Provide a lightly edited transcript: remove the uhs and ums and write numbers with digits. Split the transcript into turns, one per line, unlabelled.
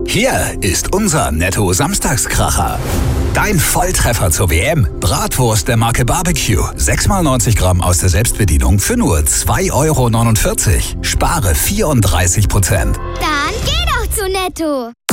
Hier ist unser Netto-Samstagskracher. Dein Volltreffer zur WM. Bratwurst der Marke Barbecue. 6x90 Gramm aus der Selbstbedienung für nur 2,49 €. Spare 34%.
Dann geh doch zu Netto.